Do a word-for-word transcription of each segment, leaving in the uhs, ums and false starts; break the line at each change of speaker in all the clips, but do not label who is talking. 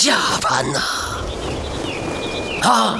下班呐！啊！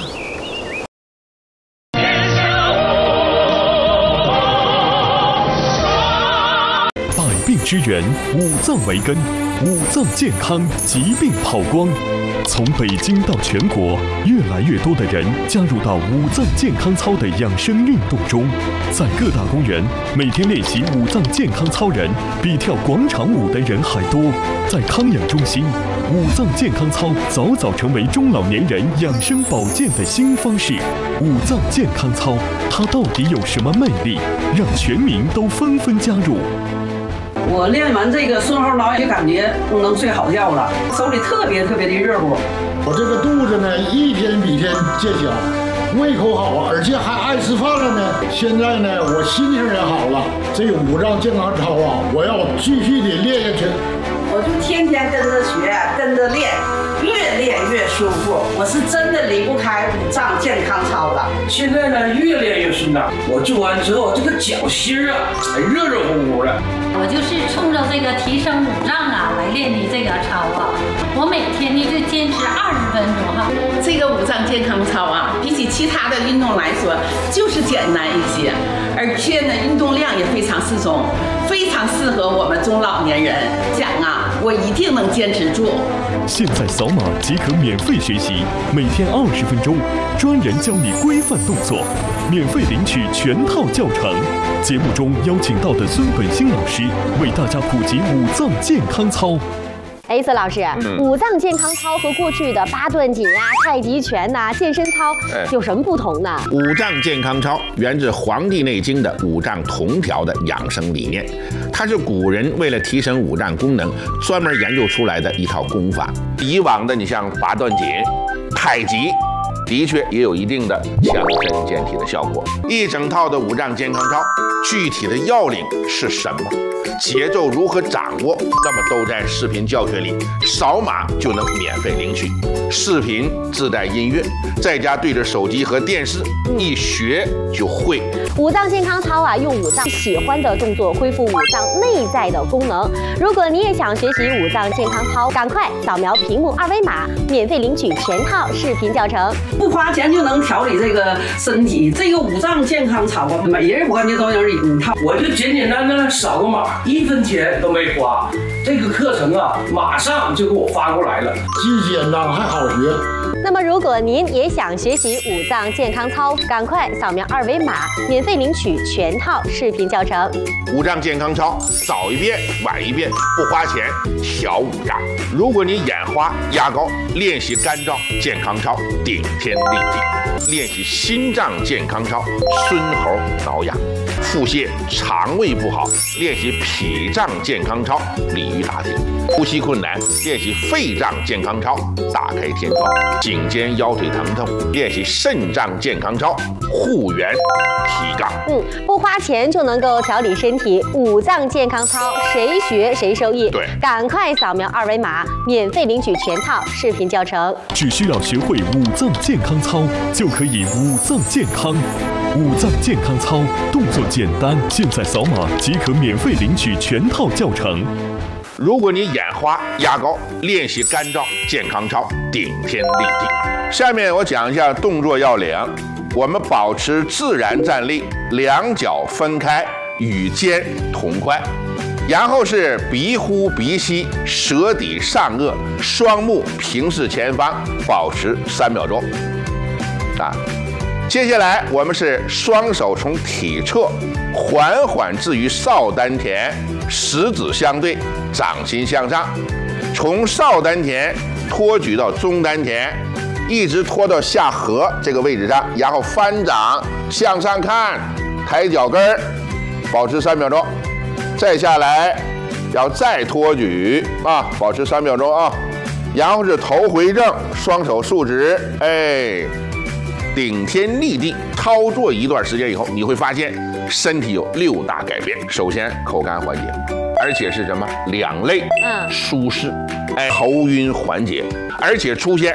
百病之源，五脏为根，五脏健康，疾病跑光。从北京到全国，越来越多的人加入到五脏健康操的养生运动中。在各大公园，每天练习五脏健康操人比跳广场舞的人还多。在康养中心，五脏健康操早早成为中老年人养生保健的新方式。五脏健康操，它到底有什么魅力，让全民都纷纷加入？
我练完这个顺后挠也感觉能睡好觉了，手里特别特别的热乎。
我这个肚子呢，一天比一天见小，胃口好，而且还爱吃饭了呢。现在呢，我心情也好了。这个五脏健康操啊，我要继续的练下去。
我就天天跟着学，跟着练，越练越舒服。我是真的离不开五脏健康操了。
现在呢，越练越顺畅。我做完之后，这个脚心啊，还热热乎乎的。
我就是冲着这个提升五脏啊来练的这个操啊，我每天呢就坚持二十分钟哈。
这个五脏健康操啊，比起其他的运动来说，就是简单一些，而且呢运动量也非常适中，非常适合我们中老年人。讲啊，我一定能坚持住。
现在扫码即可免费学习，每天二十分钟，专人教你规范动作，免费领取全套教程。节目中邀请到的孙本兴老师为大家普及五脏健康操。
哎，孙老师，嗯、五脏健康操和过去的八段锦啊、太极拳呐、啊、健身操有什么不同呢？
五脏健康操源自《黄帝内经》的五脏同调的养生理念，它是古人为了提升五脏功能专门研究出来的一套功法。以往的你像八段锦、太极，的确也有一定的强身健体的效果。一整套的五脏健康操，具体的要领是什么？节奏如何掌握？那么都在视频教学里，扫码就能免费领取。视频自带音乐，在家对着手机和电视，一学就会。
五脏健康操啊，用五脏喜欢的动作恢复五脏内在的功能。如果你也想学习五脏健康操，赶快扫描屏幕二维码，免费领取全套视频教程，
不花钱就能调理这个身体。这个五脏健康操啊，每人我感觉都有一套。
我就简简单单扫个码，一分钱都没花。这个课程啊，马上就给我发过来了，
既简单还好学。
那么，如果您也想学习五脏健康操，赶快扫描二维码，免费领取全套视频教程。
五脏健康操，早一遍晚一遍，不花钱，调五脏。如果你眼花、压高，练习肝脏健康操，顶天立地；练习心脏健康操，孙猴挠痒。腹泻、肠胃不好，练习脾脏健康操，鲤鱼打挺；呼吸困难，练习肺脏健康操，打开天窗；颈肩腰腿疼痛，练习肾脏健康操，护元提杠。
嗯，不花钱就能够调理身体，五脏健康操谁学谁受益。
对，
赶快扫描二维码，免费领取全套视频教程。
只需要学会五脏健康操，就可以五脏健康。五脏健康操动作简单，现在扫码即可免费领取全套教程。
如果你眼花、压高，练习肝脏健康操，顶天立地。下面我讲一下动作要领。我们保持自然站立，两脚分开，与肩同宽。然后是鼻呼鼻吸，舌抵上颚，双目平视前方，保持三秒钟。啊。接下来我们是双手从体侧缓缓置于少丹田，食指相对，掌心向上，从少丹田托举到中丹田，一直拖到下颌这个位置上，然后翻掌向上看，抬脚跟儿，保持三秒钟。再下来，然后再托举啊，保持三秒钟啊。然后是头回正，双手竖直，哎。顶天立地，操作一段时间以后，你会发现身体有六大改变。首先，口干缓解，而且是什么？两肋舒适，哎，头晕缓解，而且出现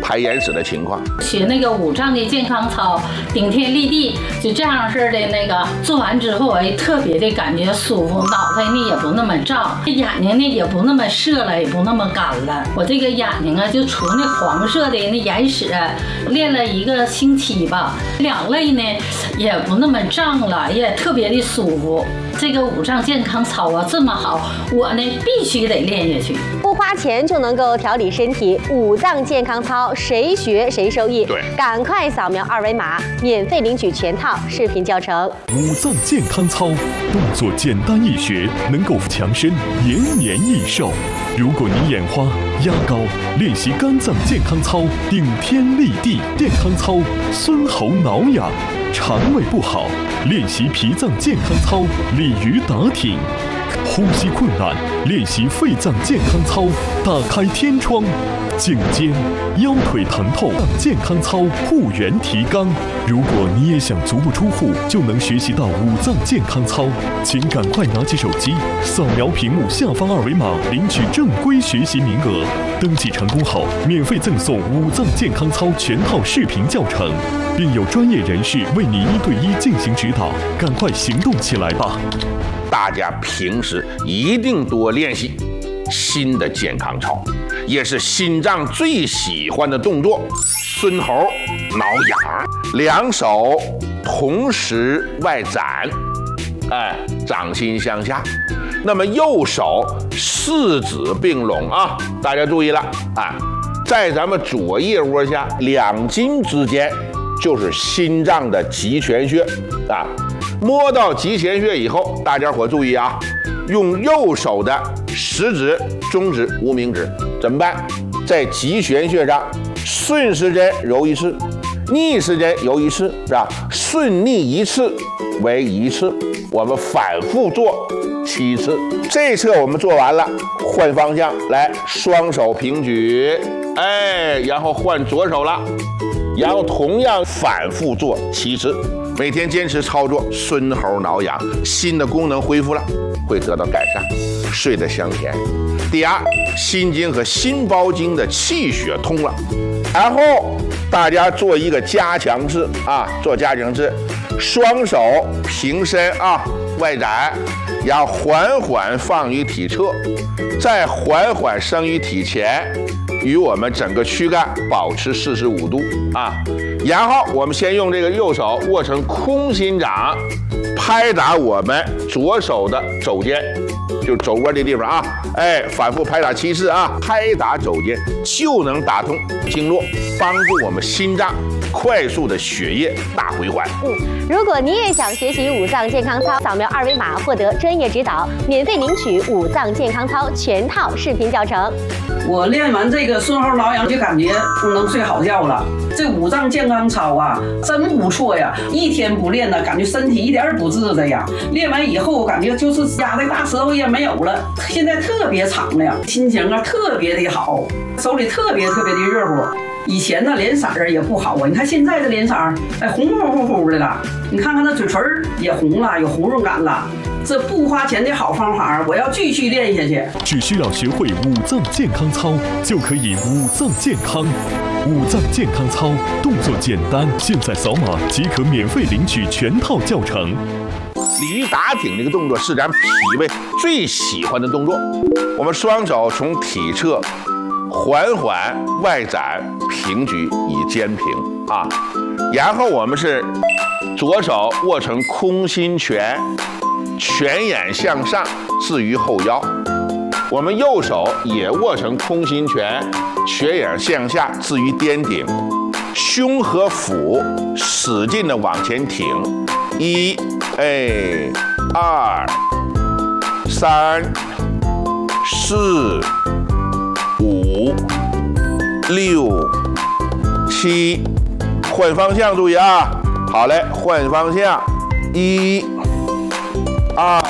排眼屎的情况。
学那个五脏的健康操，顶天立地，就这样式的那个做完之后，哎，特别的感觉舒服，脑袋呢也不那么胀，眼睛呢也不那么涩了，也不那么干了。我这个眼睛啊，就除那黄色的那眼屎，练了一个星期吧，两肋呢也不那么胀了，也特别的舒服。这个五脏健康操啊这么好，我呢必须得练下去。
不花钱就能够调理身体，五脏健康操谁学谁受益。
对，
赶快扫描二维码，免费领取全套视频教程。
五脏健康操动作简单易学，能够强身延年益寿。如果你眼花、压高，练习肝脏健康操，顶天立地健康操，孙喉挠痒；肠胃不好，练习脾脏健康操，鲤鱼打挺；呼吸困难，练习肺脏健康操，打开天窗；颈肩、腰腿疼痛，健康操护元提肛。如果你也想足不出户就能学习到五脏健康操，请赶快拿起手机，扫描屏幕下方二维码，领取正规学习名额。登记成功后，免费赠送五脏健康操全套视频教程，并有专业人士为你一对一进行指导。赶快行动起来吧！
大家平时一定多练习新的健康操，也是心脏最喜欢的动作——孙喉挠痒。两手同时外展，哎，掌心向下。那么右手四指并拢啊，大家注意了啊，在咱们左腋窝下两筋之间就是心脏的极泉穴啊。摸到极泉穴以后，大家伙注意啊，用右手的食指、中指、无名指怎么办？在极泉穴上顺时针揉一次，逆时针揉一次，是吧？顺逆一次为一次，我们反复做七次。这侧我们做完了，换方向来，双手平举，哎，然后换左手了，然后同样反复做七次。每天坚持操作，孙喉挠痒，心的功能恢复了，会得到改善，睡得香甜。第二，心经和心包经的气血通了。然后大家做一个加强式啊，做加强式，双手平伸啊，外展，然后缓缓放于体侧，再缓缓升于体前，与我们整个躯干保持四十五度啊。然后我们先用这个右手握成空心掌，拍打我们左手的肘尖，就肘窝这地方啊，哎，反复拍打七次啊，拍打肘尖就能打通经络，帮助我们心脏快速的血液大回环。
嗯，如果你也想学习五脏健康操，扫描二维码获得专业指导，免费领取五脏健康操全套视频教程。
我练完这个孙喉挠痒，就感觉能睡好觉了。这五脏健康操啊，真不错呀！一天不练呢，感觉身体一点不自在呀。练完以后，感觉就是压的大舌头也没有了，现在特别敞亮，心情啊特别的好，手里特别特别的热乎。以前呢脸色儿也不好啊，你看现在的脸色儿，哎，红乎乎乎的了。你看看那嘴唇也红了，有红润感了。这不花钱的好方法，我要继续练下去。
只需要学会五脏健康操，就可以五脏健康。五脏健康操动作简单，现在扫码即可免费领取全套教程。
鲤鱼打挺这个动作是咱脾胃最喜欢的动作。我们双手从体侧缓缓外展平举以肩平啊，然后我们是左手握成空心拳，拳眼向上置于后腰，我们右手也握成空心拳，拳眼向下置于颠顶，胸和腹使劲的往前挺，一，哎，二，三，四，五，六，七，换方向，注意啊！好嘞，换方向，一。二、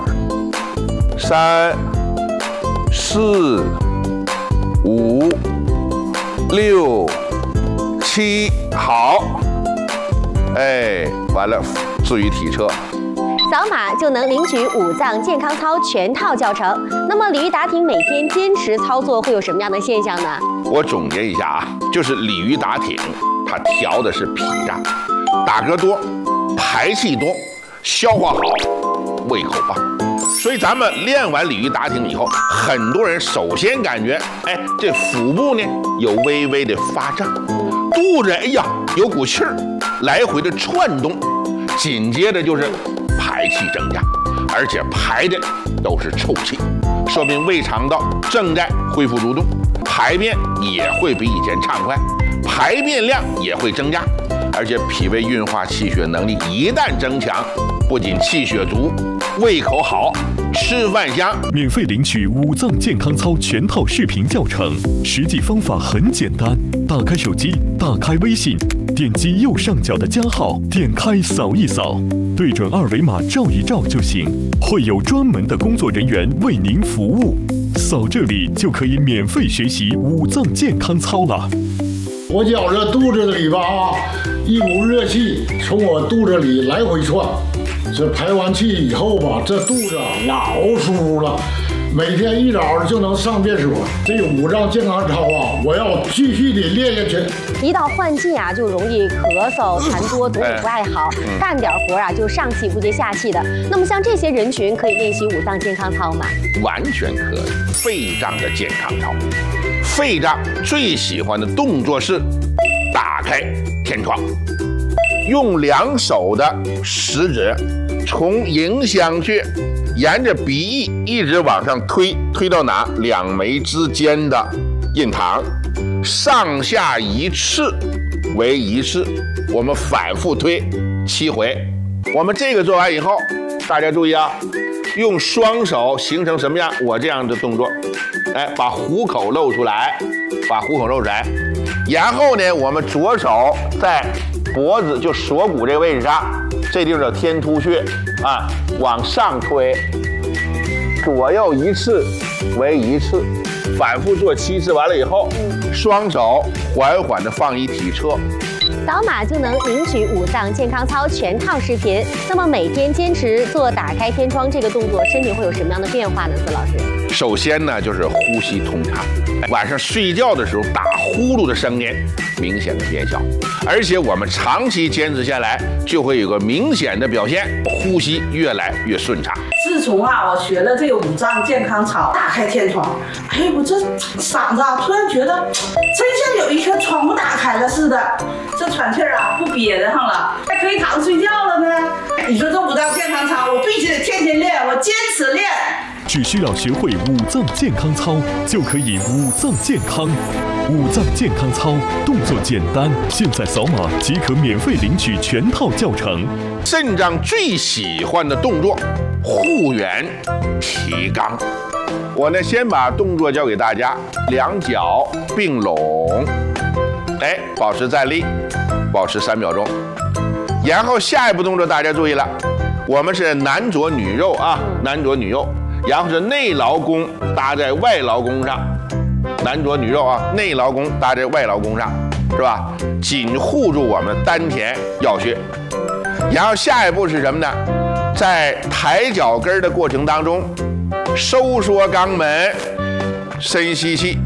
三、四、五、六、七，好，哎，完了，置于体侧。
扫码就能领取五脏健康操全套教程。那么鲤鱼打挺每天坚持操作会有什么样的现象呢？
我总结一下啊， 就是鲤鱼打挺，它调的是脾脏，打嗝多，排气多，消化好，胃口棒。所以咱们练完鲤鱼打挺以后，很多人首先感觉，哎，这腹部呢有微微的发胀，肚子哎呀有股气儿来回的窜动，紧接着就是排气增加，而且排的都是臭气，说明胃肠道正在恢复蠕动，排便也会比以前畅快，排便量也会增加，而且脾胃运化气血能力一旦增强，不仅气血足，胃口好，吃饭香。
免费领取五脏健康操全套视频教程，实际方法很简单，打开手机，打开微信，点击右上角的加号，点开扫一扫，对准二维码照一照就行，会有专门的工作人员为您服务。扫这里就可以免费学习五脏健康操了。
我觉着肚子里吧啊，一股热气从我肚子里来回窜，这排完气以后吧，这肚子老舒服了。每天一早就能上厕所，这五脏健康操啊，我要继续的练下去。
一到换季啊，就容易咳嗽、痰多，总也不爱好，干点活啊就上气不接下气的。那么像这些人群可以练习五脏健康操吗？
完全可以。肺脏的健康操，肺脏最喜欢的动作是打开天窗，用两手的食指从迎香穴沿着鼻翼一直往上推，推到哪？两眉之间的印堂，上下一次为一次，我们反复推七回。我们这个做完以后，大家注意啊，用双手形成什么样？我这样的动作，哎，把虎口露出来，把虎口露出来，然后呢，我们左手在脖子就锁骨这个位置上，这地方叫天突穴啊，往上推，左右一次为一次，反复做七次，完了以后，双手缓缓地放一体侧。
扫码就能领取五脏健康操全套视频。那么每天坚持做打开天窗这个动作，身体会有什么样的变化呢？司老师，
首先呢，就是呼吸通畅，晚上睡觉的时候打呼噜的声音明显的变小，而且我们长期坚持下来，就会有个明显的表现，呼吸越来越顺畅。
自从啊，我学了这个五脏健康操，打开天窗，哎，我这嗓子啊，突然觉得真像有一圈窗户打开了似的，这喘气儿啊不憋得上了，还可以躺着睡觉了呢。你说这五脏健康操，我必须得天天练，我坚持练。
只需要学会五脏健康操，就可以五脏健康。五脏健康操动作简单，现在扫码即可免费领取全套教程。
肾脏最喜欢的动作，护元提肛。我呢，先把动作教给大家，两脚并拢，哎，保持站立，保持三秒钟。然后下一步动作大家注意了，我们是男左女右啊，男左女右。然后是内劳宫搭在外劳宫上，男左女右啊，内劳宫搭在外劳宫上，是吧？紧护住我们丹田要穴。然后下一步是什么呢？在抬脚跟的过程当中，收缩肛门，深吸气，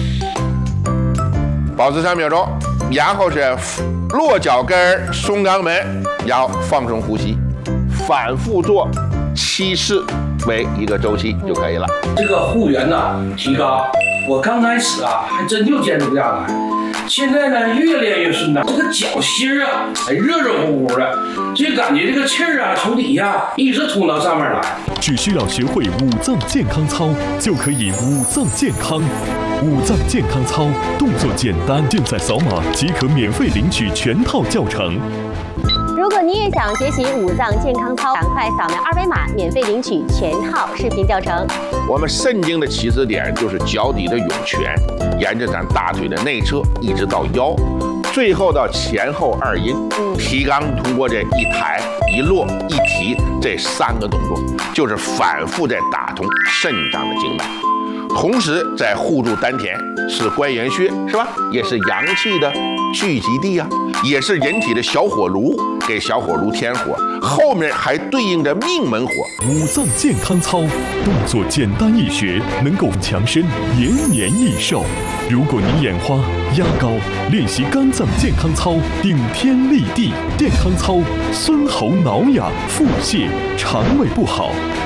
保持三秒钟。然后是落脚跟，松肛门，然后放松呼吸，反复做七次为一个周期就可以了。
这个护元呢提肛，我刚开始啊还真就坚持不下来，现在呢越练越顺畅，这个脚心啊还热热乎乎的，就感觉这个气儿啊从底下一直通到上面来。
只需要学会五脏健康操，就可以五脏健康。五脏健康操动作简单，现在扫码即可免费领取全套教程。
如果你也想学习五脏健康操，赶快扫描二维码，免费领取全套视频教程。
我们肾经的起始点就是脚底的涌泉，沿着咱大腿的内侧一直到腰，最后到前后二阴。提肛通过这一抬一落一提这三个动作，就是反复在打通肾脏的经脉，同时在护住丹田，是关元穴，是吧？也是阳气的聚集地啊，也是人体的小火炉，给小火炉添火，后面还对应着命门火。
五脏健康操，动作简单易学，能够强身延年益寿。如果你眼花、压高，练习肝脏健康操，顶天立地健康操，孙喉挠痒、腹泻、肠胃不好。